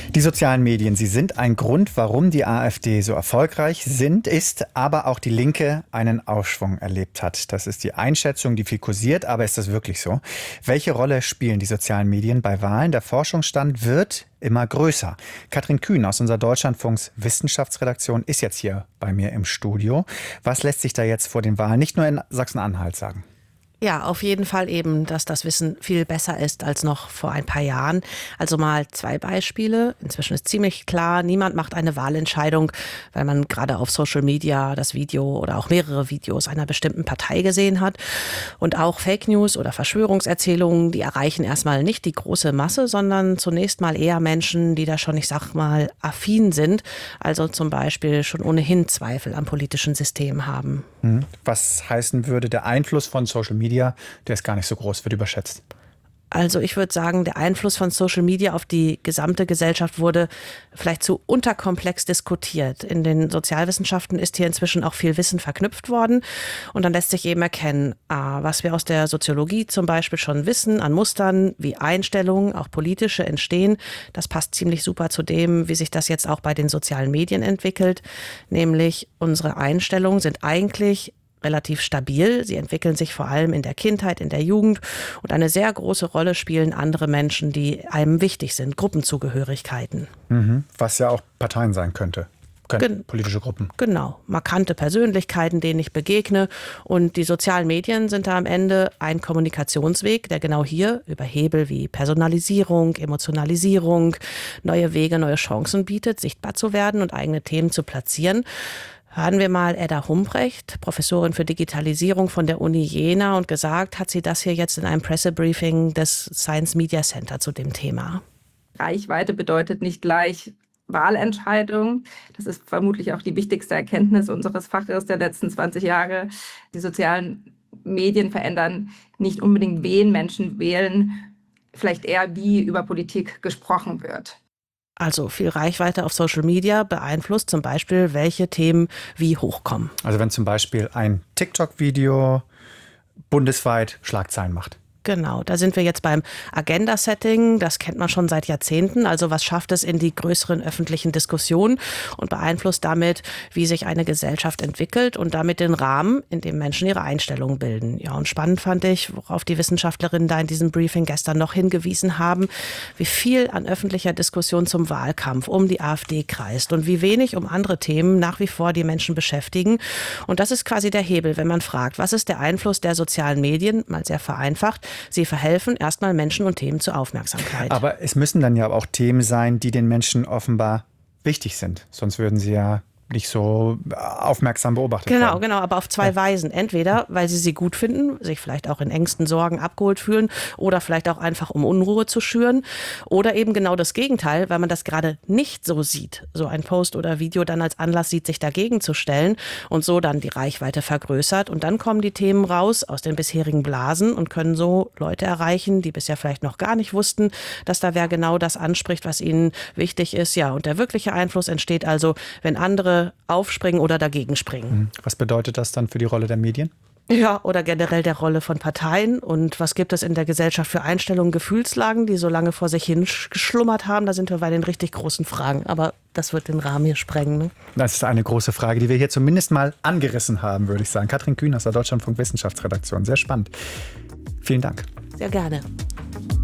Die sozialen Medien, sie sind ein Grund, warum die AfD so erfolgreich ist, aber auch die Linke einen Aufschwung erlebt hat. Das ist die Einschätzung, die viel kursiert, aber ist das wirklich so? Welche Rolle spielen die sozialen Medien bei Wahlen? Der Forschungsstand wird immer größer. Katrin Kühn aus unserer Deutschlandfunks Wissenschaftsredaktion ist jetzt hier bei mir im Studio. Was lässt sich da jetzt vor den Wahlen nicht nur in Sachsen-Anhalt sagen? Ja, auf jeden Fall eben, dass das Wissen viel besser ist als noch vor ein paar Jahren. Also mal 2 Beispiele. Inzwischen ist ziemlich klar, niemand macht eine Wahlentscheidung, weil man gerade auf Social Media das Video oder auch mehrere Videos einer bestimmten Partei gesehen hat. Und auch Fake News oder Verschwörungserzählungen, die erreichen erstmal nicht die große Masse, sondern zunächst mal eher Menschen, die da schon, ich sag mal, affin sind. Also zum Beispiel schon ohnehin Zweifel am politischen System haben. Was heißen würde, der Einfluss von Social Media, der ist gar nicht so groß, wird überschätzt? Also ich würde sagen, der Einfluss von Social Media auf die gesamte Gesellschaft wurde vielleicht zu unterkomplex diskutiert. In den Sozialwissenschaften ist hier inzwischen auch viel Wissen verknüpft worden. Und dann lässt sich eben erkennen, was wir aus der Soziologie zum Beispiel schon wissen, an Mustern, wie Einstellungen, auch politische, entstehen. Das passt ziemlich super zu dem, wie sich das jetzt auch bei den sozialen Medien entwickelt. Nämlich unsere Einstellungen sind eigentlich relativ stabil. Sie entwickeln sich vor allem in der Kindheit, in der Jugend. Und eine sehr große Rolle spielen andere Menschen, die einem wichtig sind, Gruppenzugehörigkeiten. Was ja auch Parteien sein könnte. Politische Gruppen. Genau, markante Persönlichkeiten, denen ich begegne. Und die sozialen Medien sind da am Ende ein Kommunikationsweg, der genau hier über Hebel wie Personalisierung, Emotionalisierung, neue Wege, neue Chancen bietet, sichtbar zu werden und eigene Themen zu platzieren. Hören wir mal Edda Humprecht, Professorin für Digitalisierung von der Uni Jena, und gesagt hat sie das hier jetzt in einem Pressebriefing des Science Media Center zu dem Thema. Reichweite bedeutet nicht gleich Wahlentscheidung. Das ist vermutlich auch die wichtigste Erkenntnis unseres Faches der letzten 20 Jahre. Die sozialen Medien verändern nicht unbedingt, wen Menschen wählen, vielleicht eher, wie über Politik gesprochen wird. Also viel Reichweite auf Social Media beeinflusst zum Beispiel, welche Themen wie hochkommen. Also wenn zum Beispiel ein TikTok-Video bundesweit Schlagzeilen macht. Genau, da sind wir jetzt beim Agenda-Setting. Das kennt man schon seit Jahrzehnten. Also was schafft es in die größeren öffentlichen Diskussionen und beeinflusst damit, wie sich eine Gesellschaft entwickelt und damit den Rahmen, in dem Menschen ihre Einstellungen bilden. Ja, und spannend fand ich, worauf die Wissenschaftlerinnen da in diesem Briefing gestern noch hingewiesen haben, wie viel an öffentlicher Diskussion zum Wahlkampf um die AfD kreist und wie wenig um andere Themen nach wie vor die Menschen beschäftigen. Und das ist quasi der Hebel, wenn man fragt, was ist der Einfluss der sozialen Medien, mal sehr vereinfacht. Sie verhelfen erstmal Menschen und Themen zur Aufmerksamkeit. Aber es müssen dann ja auch Themen sein, die den Menschen offenbar wichtig sind. Sonst würden sie ja nicht so aufmerksam beobachtet werden. Genau, aber auf 2 Weisen. Entweder, weil sie gut finden, sich vielleicht auch in Ängsten, Sorgen abgeholt fühlen oder vielleicht auch einfach, um Unruhe zu schüren. Oder eben genau das Gegenteil, weil man das gerade nicht so sieht. So ein Post oder Video dann als Anlass sieht, sich dagegen zu stellen und so dann die Reichweite vergrößert. Und dann kommen die Themen raus aus den bisherigen Blasen und können so Leute erreichen, die bisher vielleicht noch gar nicht wussten, dass da wer genau das anspricht, was ihnen wichtig ist. Ja, und der wirkliche Einfluss entsteht also, wenn andere aufspringen oder dagegen springen. Was bedeutet das dann für die Rolle der Medien? Ja, oder generell der Rolle von Parteien. Und was gibt es in der Gesellschaft für Einstellungen, Gefühlslagen, die so lange vor sich hin geschlummert haben? Da sind wir bei den richtig großen Fragen. Aber das wird den Rahmen hier sprengen. Ne? Das ist eine große Frage, die wir hier zumindest mal angerissen haben, würde ich sagen. Katrin Kühn aus der Deutschlandfunk Wissenschaftsredaktion. Sehr spannend. Vielen Dank. Sehr gerne.